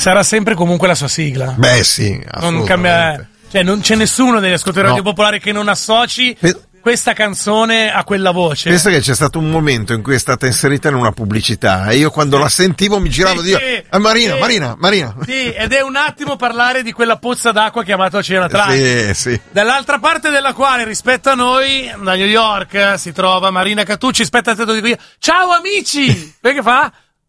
sarà sempre comunque la sua sigla. Beh sì, non cambia, cioè non c'è nessuno degli ascoltatori Radio Popolare che non associ questa canzone a quella voce. Penso che c'è stato un momento in cui è stata inserita in una pubblicità e io quando la sentivo mi giravo di Marina. Sì, ed è un attimo parlare di quella pozza d'acqua chiamata Oceano Atlantico. Sì. Dall'altra parte della quale, rispetto a noi, da New York, si trova Marina Catucci. Aspetta, te lo dico io. Ciao amici! Perché fa?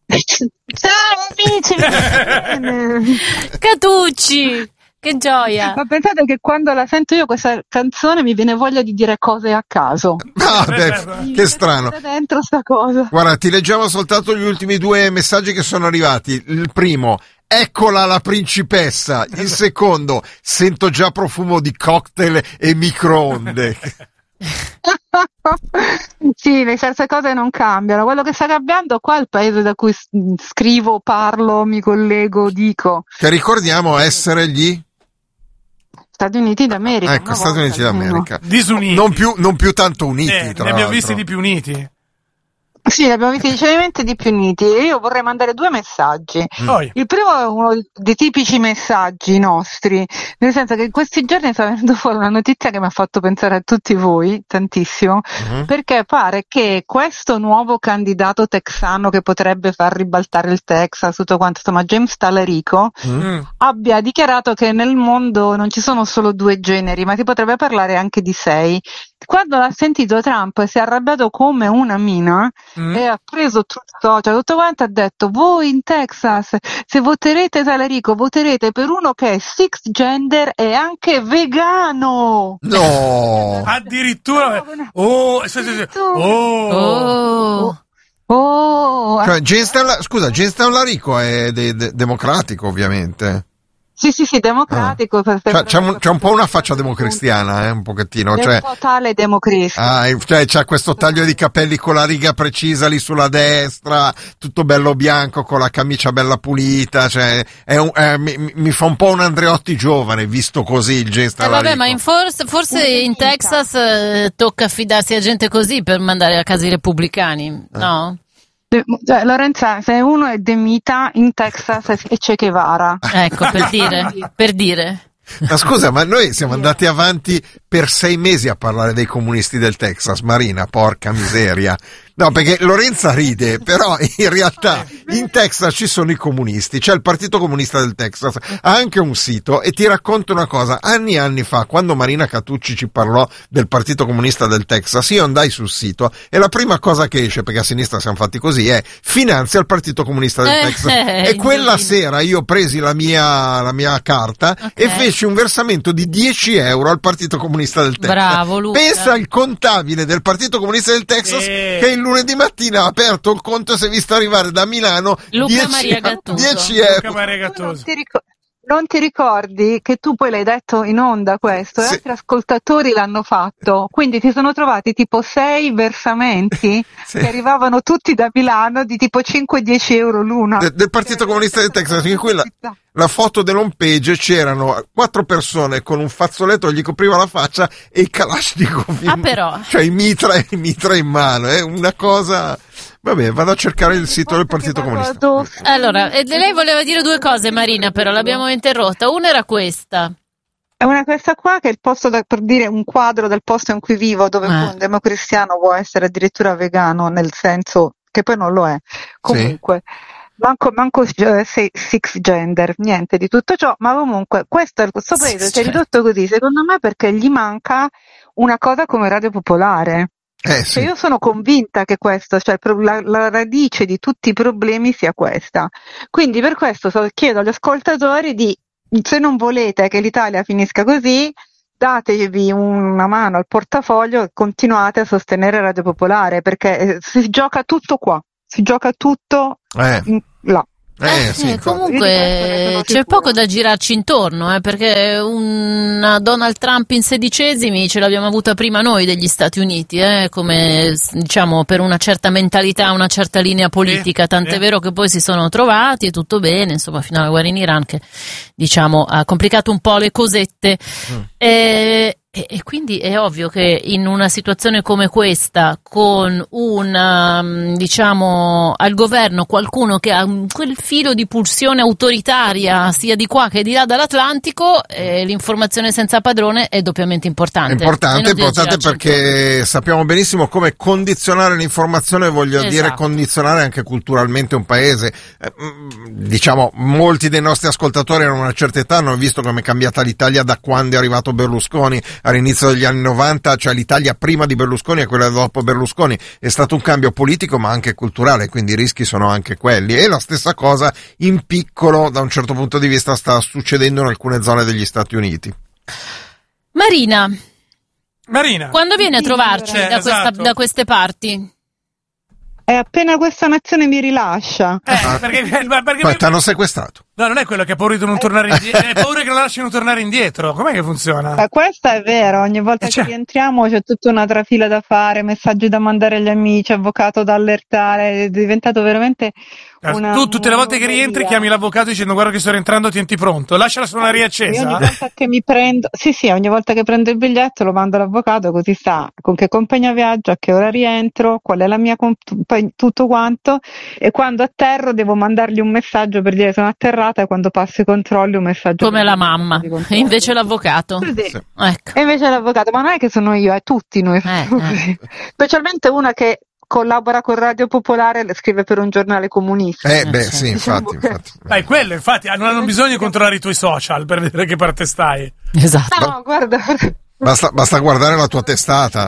Ciao amici! Catucci! Che gioia! Ma pensate che quando la sento io questa canzone mi viene voglia di dire cose a caso. Che strano. Dentro sta cosa. Guarda, ti leggiamo soltanto gli ultimi 2 messaggi che sono arrivati. Il primo: eccola la principessa. Il secondo: sento già profumo di cocktail e microonde. Sì, le stesse cose non cambiano. Quello che sta cambiando qua è il paese da cui scrivo, parlo, mi collego, dico. Che ricordiamo essere gli Stati Uniti d'America. Ecco, Stati Uniti d'America. Disuniti. Non più tanto uniti, tra ne l'altro. abbiamo visti di più uniti. Sì, ne abbiamo visti decisamente di più uniti. Io vorrei mandare 2 messaggi. Il primo è uno dei tipici messaggi nostri, nel senso che in questi giorni sta venendo fuori una notizia che mi ha fatto pensare a tutti voi tantissimo, perché pare che questo nuovo candidato texano che potrebbe far ribaltare il Texas, tutto quanto, insomma James Talarico, abbia dichiarato che nel mondo non ci sono solo 2 generi, ma si potrebbe parlare anche di 6. Quando l'ha sentito Trump si è arrabbiato come una mina e ha preso tutto quanto, ha detto: voi in Texas, se voterete Talarico, voterete per uno che è six gender e anche vegano. No, addirittura. Cioè, James Talarico è democratico, ovviamente. Sì, democratico. C'è un po' una faccia democristiana, un pochettino. È un po' tale democristiano. Cioè c'ha questo taglio di capelli con la riga precisa lì sulla destra, tutto bello bianco, con la camicia bella pulita, cioè mi fa un po' un Andreotti giovane, visto così il gesto. Vabbè, ma forse in Texas tocca affidarsi a gente così per mandare a casa i repubblicani, no? Lorenza, se uno è demita in Texas è Che Guevara. Ecco, per dire. Ma scusa, ma noi siamo andati avanti per 6 mesi a parlare dei comunisti del Texas, Marina, porca miseria. No, perché Lorenza ride, però in realtà in Texas ci sono i comunisti, c'è il Partito Comunista del Texas, ha anche un sito, e ti racconto una cosa: anni e anni fa, quando Marina Catucci ci parlò del Partito Comunista del Texas, io andai sul sito e la prima cosa che esce, perché a sinistra siamo fatti così, è finanzia il Partito Comunista del Texas. E quella sera io presi la mia carta e feci un versamento di 10 euro al Partito Comunista del Texas. Bravo, Luca. Pensa al contabile del Partito Comunista del Texas che il lunedì mattina ha aperto il conto e si è visto arrivare da Milano Luca Maria Gattuso. 10 euro. Luca Maria Gattuso. Non ti ricordi che tu poi l'hai detto in onda questo e altri ascoltatori l'hanno fatto, quindi si sono trovati tipo 6 versamenti che arrivavano tutti da Milano di tipo 5-10 euro l'uno del Partito Comunista del Texas, in cui la foto dell'home page c'erano 4 persone con un fazzoletto che gli copriva la faccia e i Kalashnikov però cioè i mitra in mano, è una cosa. Vabbè, vado a cercare il sito del Partito Comunista. Allora, lei voleva dire 2 cose, Marina, però l'abbiamo interrotta. Una era questa. È questa qua che è il posto per dire un quadro del posto in cui vivo, dove un democristiano può essere addirittura vegano, nel senso che poi non lo è. Comunque, manco six gender, niente di tutto ciò, ma comunque questo paese si è ridotto così, secondo me, perché gli manca una cosa come Radio Popolare. Cioè io sono convinta che questo, cioè la radice di tutti i problemi sia questa. Quindi per questo chiedo agli ascoltatori se non volete che l'Italia finisca così, datevi una mano al portafoglio e continuate a sostenere Radio Popolare, perché si gioca tutto qua, si gioca tutto là. Comunque c'è poco da girarci intorno, perché una Donald Trump in 16esimi ce l'abbiamo avuta prima noi degli Stati Uniti, come diciamo per una certa mentalità, una certa linea politica, tant'è vero che poi si sono trovati e tutto bene, insomma, fino alla guerra in Iran che diciamo ha complicato un po' le cosette. E quindi è ovvio che in una situazione come questa, con diciamo, al governo qualcuno che ha quel filo di pulsione autoritaria sia di qua che di là dall'Atlantico, l'informazione senza padrone è doppiamente importante. Importante perché sappiamo benissimo come condizionare l'informazione, dire condizionare anche culturalmente un paese. Diciamo, molti dei nostri ascoltatori hanno una certa età, hanno visto come è cambiata l'Italia da quando è arrivato Berlusconi all'inizio degli anni 90, cioè l'Italia prima di Berlusconi e quella dopo Berlusconi. È stato un cambio politico ma anche culturale, quindi i rischi sono anche quelli, e la stessa cosa in piccolo da un certo punto di vista sta succedendo in alcune zone degli Stati Uniti. Marina, quando vieni a trovarci da queste parti? È appena questa nazione mi rilascia. Perché ti hanno sequestrato. No, non è quello che ha paura di non tornare indietro, è paura che lo lasciano tornare indietro. Com'è che funziona? Questa è vero, ogni volta che rientriamo c'è tutta una trafila da fare, messaggi da mandare agli amici, avvocato da allertare, è diventato veramente tu tutte le volte che rientri chiami l'avvocato dicendo guarda che sto rientrando, tienti pronto, lascia la suoneria accesa. Ogni volta che mi prendo, ogni volta che prendo il biglietto lo mando all'avvocato, così sa con che compagnia viaggio, a che ora rientro, qual è la mia tutto quanto, e quando atterro devo mandargli un messaggio per dire sono atterrata, e quando passo i controlli un messaggio come la mamma, e invece l'avvocato. Sì. Ecco. E invece l'avvocato, ma non è che sono io, è tutti noi così. Specialmente una che collabora con Radio Popolare, scrive per un giornale comunista. Sì, infatti. Dai, quello, infatti, non hanno bisogno di controllare i tuoi social per vedere che parte stai. Esatto. No, guarda. Basta guardare la tua testata.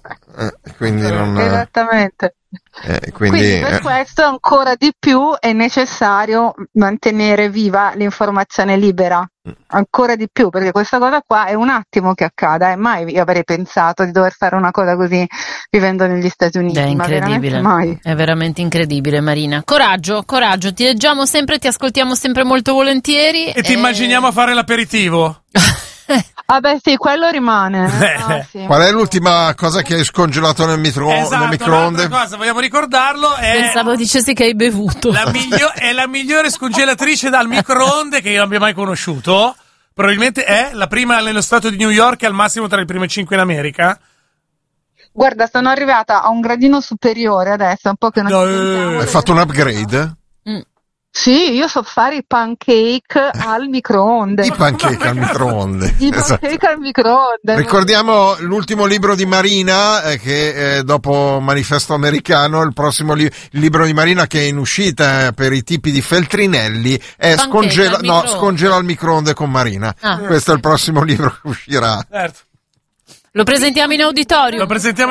Quindi non... Esattamente. Quindi per questo ancora di più è necessario mantenere viva l'informazione libera, ancora di più, perché questa cosa qua è un attimo che accada, e mai io avrei pensato di dover fare una cosa così vivendo negli Stati Uniti. È incredibile, è veramente incredibile. Marina, coraggio, ti leggiamo sempre, ti ascoltiamo sempre molto volentieri e ti immaginiamo a fare l'aperitivo. Sì, quello rimane. Sì. Qual è l'ultima cosa che hai scongelato nel microonde? Cosa, vogliamo ricordarlo? Pensavo dicessi che hai bevuto. È la migliore scongelatrice dal microonde che io abbia mai conosciuto. Probabilmente è la prima nello stato di New York e al massimo tra le prime 5 in America. Guarda, sono arrivata a un gradino superiore adesso, un po' che non hai fatto un upgrade? Sì, io so fare i pancake al microonde. I pancake al microonde. Al microonde. Ricordiamo l'ultimo libro di Marina, che dopo Manifesto Americano, il prossimo libro di Marina che è in uscita per i tipi di Feltrinelli è Scongela al microonde con Marina. Questo è il prossimo libro che uscirà. Certo. Lo presentiamo in auditorium.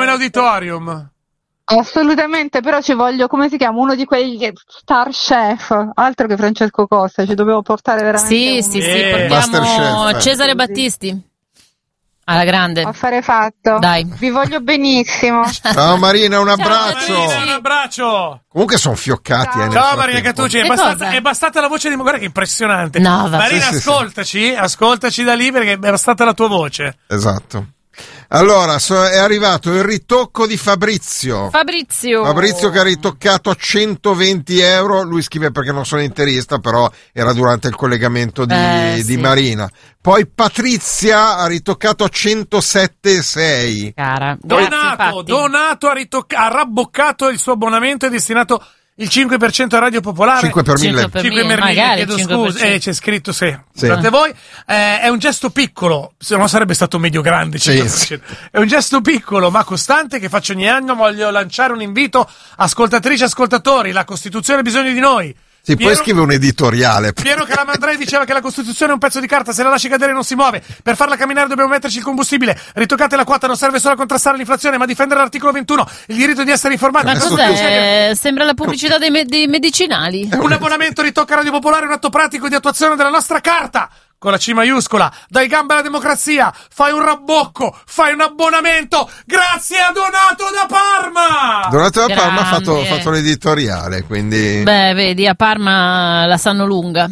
Assolutamente, però ci voglio, come si chiama? Uno di quei star chef, altro che Francesco Costa, ci dovevo portare veramente. Sì, portiamo Cesare Battisti. Alla grande. Affare fatto. Dai. Vi voglio benissimo. Ciao Marina, un abbraccio. Un abbraccio. Comunque sono fioccati. Ciao Marina Catucci, è bastata la voce di... Guarda che impressionante. No, Marina, ascoltaci da lì perché è bastata la tua voce. Esatto. Allora, è arrivato il ritocco di Fabrizio che ha ritoccato a 120 euro. Lui scrive perché non sono interista, però era durante il collegamento di Marina. Poi Patrizia ha ritoccato a 107,6. Cara, Donato ha rabboccato il suo abbonamento e destinato il 5% a Radio Popolare. 5 per 1000. 5 per 1000, chiedo scusa. C'è scritto Scusate voi. È un gesto piccolo, se no sarebbe stato medio grande. È un gesto piccolo ma costante che faccio ogni anno. Voglio lanciare un invito, ascoltatrici e ascoltatori. La Costituzione ha bisogno di noi. Sì, poi scrive un editoriale. Piero Calamandrei diceva che la Costituzione è un pezzo di carta, se la lasci cadere non si muove. Per farla camminare dobbiamo metterci il combustibile. Ritoccate la quota, non serve solo a contrastare l'inflazione, ma a difendere l'articolo 21, il diritto di essere informati. Ma cos'è? Sembra la pubblicità dei medicinali. Un abbonamento ritocca Radio Popolare, un atto pratico di attuazione della nostra carta. Con la C maiuscola, dai gambe alla democrazia, fai un rabbocco, fai un abbonamento, grazie a Donato da Parma! Donato da Parma ha fatto l'editoriale, quindi... Beh, vedi, a Parma la sanno lunga.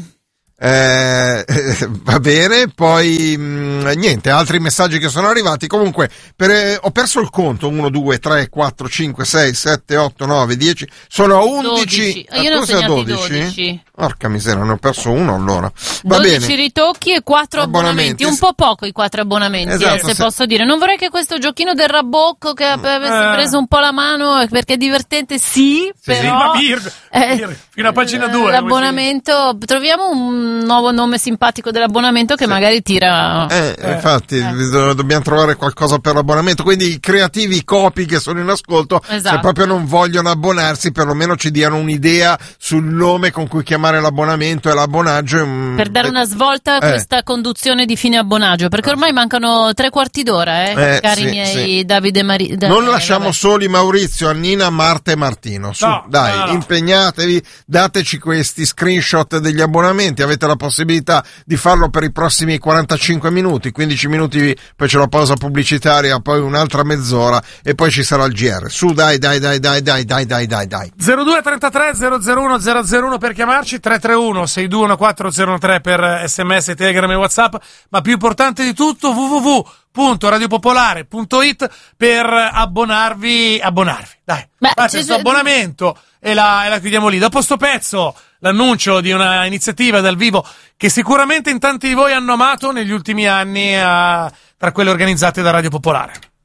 Va bene, poi niente, altri messaggi che sono arrivati. Comunque ho perso il conto, 1, 2, 3, 4, 5, 6, 7, 8, 9, 10, sono a 11. Io ne ho segnati 12. Porca miseria, ne ho perso uno allora. Va 12 bene. Ritocchi e 4 abbonamenti. Un po' poco i 4 abbonamenti, esatto, se posso dire. Non vorrei che questo giochino del Rabocco che avesse preso un po' la mano, perché è divertente, sì, però... fino a pagina 2. L'abbonamento, troviamo un nuovo nome simpatico dell'abbonamento che magari tira... Infatti, dobbiamo trovare qualcosa per l'abbonamento. Quindi i creativi copi che sono in ascolto, se proprio non vogliono abbonarsi, perlomeno ci diano un'idea sul nome con cui chiamare l'abbonamento e l'abbonaggio per dare una svolta a questa conduzione di fine abbonaggio, perché ormai mancano 3/4 d'ora, cari miei Davide e Maria. Non lasciamo soli Maurizio, Annina, Marta e Martino. Su, no. Impegnatevi, dateci questi screenshot degli abbonamenti, avete la possibilità di farlo per i prossimi 45 minuti, 15 minuti, poi c'è la pausa pubblicitaria, poi un'altra mezz'ora e poi ci sarà il GR. Su, dai. 02 33 001 001 per chiamarci, 331 6214003 per SMS, Telegram e WhatsApp, ma più importante di tutto www.radiopopolare.it per abbonarvi. Dai, fate questo abbonamento e la chiudiamo lì. Dopo sto pezzo, l'annuncio di una iniziativa dal vivo che sicuramente in tanti di voi hanno amato negli ultimi anni, tra quelle organizzate da Radio Popolare.